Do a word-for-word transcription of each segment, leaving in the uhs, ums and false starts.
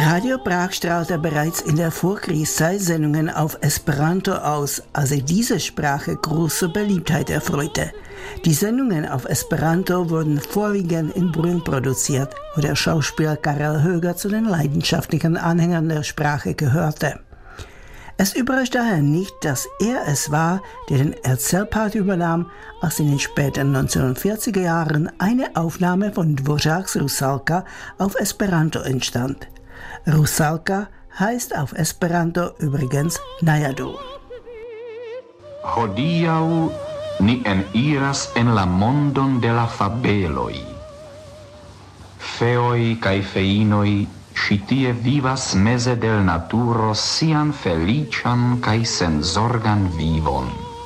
Radio Prag strahlte bereits in der Vorkriegszeit Sendungen auf Esperanto aus, als sich diese Sprache große Beliebtheit erfreute. Die Sendungen auf Esperanto wurden vorwiegend in Brünn produziert, wo der Schauspieler Karel Höger zu den leidenschaftlichen Anhängern der Sprache gehörte. Es überrascht daher nicht, dass er es war, der den Erzählpart übernahm, als in den späten neunzehnhundertvierziger Jahren eine Aufnahme von Dvořáks Rusalka auf Esperanto entstand. Rusalka heißt auf Esperanto übrigens Najadu. Hodiaŭ ni eniras en la mondon de la fabeloj. Feoj kaj feinoj ĉi tie vivas meze de l naturo sian feliĉan kaj senzorgan vivon.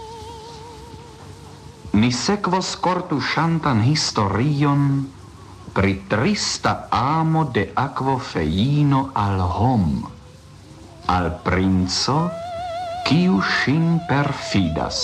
Ni sekvos kortuŝantan historion pri trista amo de akvofeino al hom, al princo, kiu ŝin perfidas.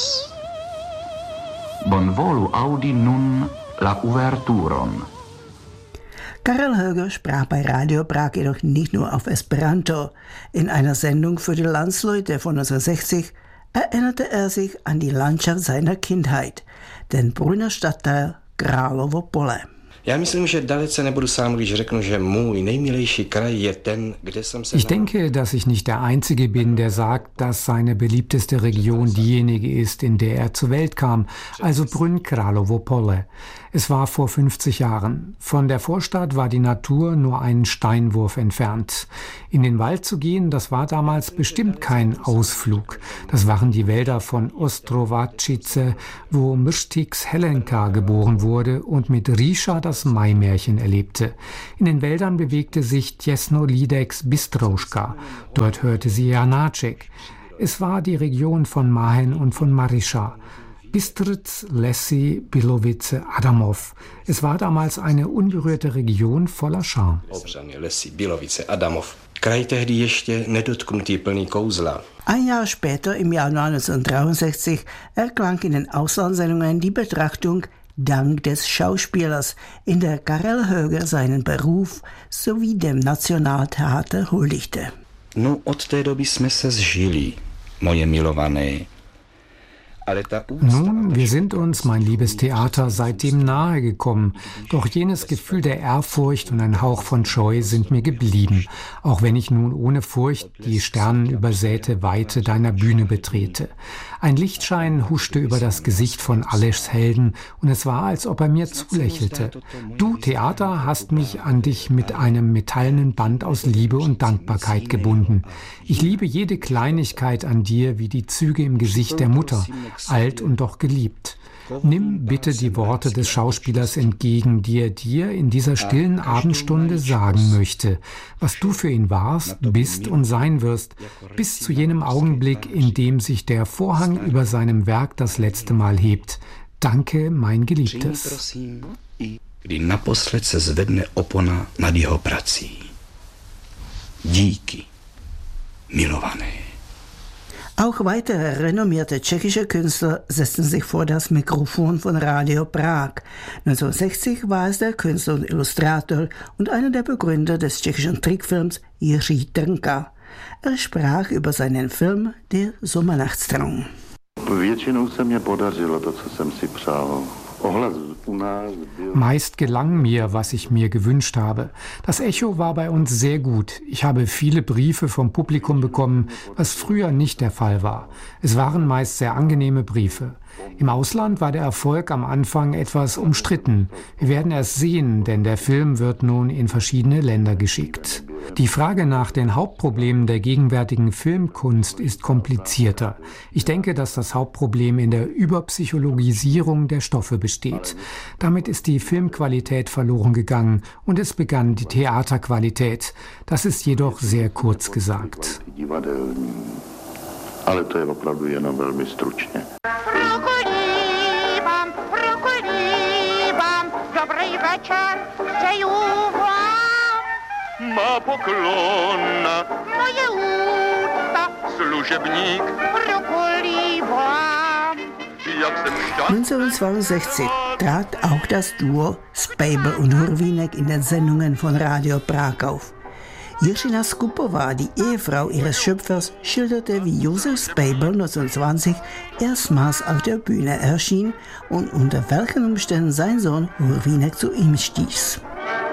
Bonvolu aŭdi nun la Uverturon. Karel Höger sprach bei Radio Prag jedoch nicht nur auf Esperanto. In einer Sendung für die Landsleute von neunzehnhundertsechzig erinnerte er sich an die Landschaft seiner Kindheit, den Brünner Stadtteil Královo Pole. Já myslím, že dalece nebudu sám, když řeknu, že můj nejmilejší kraj je ten, kde jsem se... Ich denke, dass ich nicht der Einzige bin, der sagt, dass seine beliebteste Region diejenige ist, in der er zur Welt kam, also Brünn Královo Pole. Es war vor fünfzig Jahren. Von der Vorstadt war die Natur nur einen Steinwurf entfernt. In den Wald zu gehen, das war damals bestimmt kein Ausflug. Das waren die Wälder von Ostrovačice, wo Mrštix Helenka geboren wurde und mit Risha das Maimärchen erlebte. In den Wäldern bewegte sich Těsno Lideks Bystrouška. Dort hörte sie Janáček. Es war die Region von Máhen und von Maryša. Bystrc, Lesy, Bilovice, Adamov. Es war damals eine unberührte Region voller Charme. Lesy, Bilovice, Adamov. Kraj tehdy ještě nedotknutý, plný kouzla. Ein Jahr später, im Jahr neunzehnhundertdreiundsechzig, erklang in den Auslandssendungen die Betrachtung Dank des Schauspielers, in der Karel Höger seinen Beruf sowie dem Nationaltheater huldigte. No, od té doby jsme se zžili, moje milované. Nun, wir sind uns, mein liebes Theater, seitdem nahe gekommen. Doch jenes Gefühl der Ehrfurcht und ein Hauch von Scheu sind mir geblieben, auch wenn ich nun ohne Furcht die sternenübersäte Weite deiner Bühne betrete. Ein Lichtschein huschte über das Gesicht von Aleschs Helden und es war, als ob er mir zulächelte. Du, Theater, hast mich an dich mit einem metallenen Band aus Liebe und Dankbarkeit gebunden. Ich liebe jede Kleinigkeit an dir wie die Züge im Gesicht der Mutter. Alt und doch geliebt. Nimm bitte die Worte des Schauspielers entgegen, die er dir in dieser stillen Abendstunde sagen möchte, was du für ihn warst, bist und sein wirst, bis zu jenem Augenblick, in dem sich der Vorhang über seinem Werk das letzte Mal hebt. Danke, mein Geliebtes. Kdy naposled se zvedne opona nad jeho prací. Díky, milované. Auch weitere renommierte tschechische Künstler setzten sich vor das Mikrofon von Radio Prag. neunzehnhundertsechzig war es der Künstler und Illustrator und einer der Begründer des tschechischen Trickfilms Jiří Trnka. Er sprach über seinen Film Der Sommernachtstraum. Většinou se mě podařilo to, co jsem si přál. Meist gelang mir, was ich mir gewünscht habe. Das Echo war bei uns sehr gut. Ich habe viele Briefe vom Publikum bekommen, was früher nicht der Fall war. Es waren meist sehr angenehme Briefe. Im Ausland war der Erfolg am Anfang etwas umstritten. Wir werden es sehen, denn der Film wird nun in verschiedene Länder geschickt. Die Frage nach den Hauptproblemen der gegenwärtigen Filmkunst ist komplizierter. Ich denke, dass das Hauptproblem in der Überpsychologisierung der Stoffe besteht. Damit ist die Filmqualität verloren gegangen und es begann die Theaterqualität. Das ist jedoch sehr kurz gesagt. Ale to je opravdu jenom velmi stručně. Rukolí vám, rukolí vám, dobrý večer, přeju vám. Má poklon, Moje úcta, služebník, rukolí vám. jak jsem šťastný. neunzehnhundertzweiundsechzig trat auch das Duo Spejbl und Hurvínek in den Sendungen von Radio Prag auf. Jiřina Skupová, die Ehefrau ihres Schöpfers, schilderte, wie Josef Spejbl neunzehnhundertzwanzig erstmals auf der Bühne erschien und unter welchen Umständen sein Sohn Hurwinek zu ihm stieß.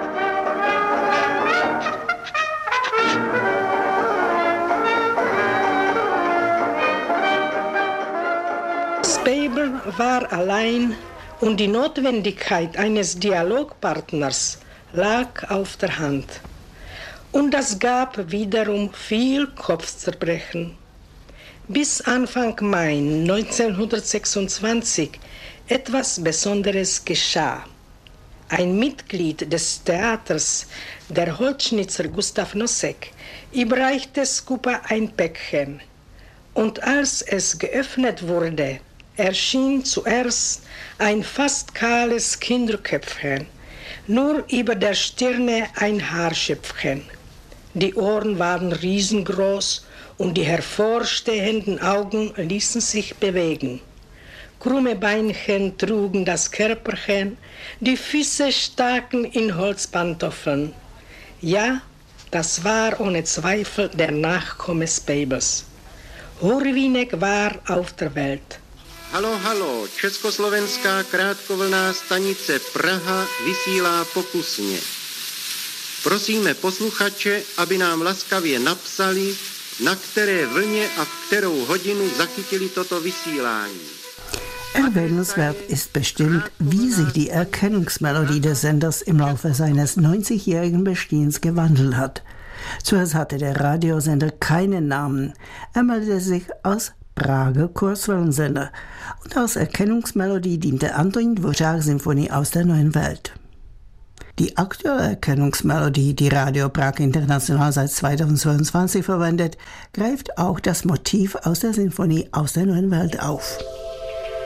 Spejbl war allein und die Notwendigkeit eines Dialogpartners lag auf der Hand. Und das gab wiederum viel Kopfzerbrechen. Bis Anfang Mai neunzehnhundertsechsundzwanzig etwas Besonderes geschah. Ein Mitglied des Theaters, der Holzschnitzer Gustav Nosek, überreichte Skupa ein Päckchen. Und als es geöffnet wurde, erschien zuerst ein fast kahles Kinderköpfchen, nur über der Stirne ein Haarschöpfchen. Die Ohren waren riesengroß und die hervorstehenden Augen ließen sich bewegen. Krumme Beinchen trugen das Körperchen, die Füße staken in Holzpantoffeln. Ja, das war ohne Zweifel der Nachkomme Spejbls. Hurwinek war auf der Welt. Halo, halo, československá krátkovlná stanice Praha vysílá pokusně. Prosíme posluchače, aby nám laskavě napsali, na které vlně a v kterou hodinu zachytili toto vysílání. Erwähnenswert ist bestimmt, wie sich die Erkennungsmelodie des Senders im Laufe seines neunzigjährigen Bestehens gewandelt hat. Zuerst hatte der Radiosender keinen Namen. Er meldete sich als Prager Kurzwellensender und als Erkennungsmelodie diente Antonín Dvořák Symphonie aus der Neuen Welt. Die aktuelle Erkennungsmelodie, die Radio Prag International seit zweitausendzweiundzwanzig verwendet, greift auch das Motiv aus der Sinfonie aus der Neuen Welt auf.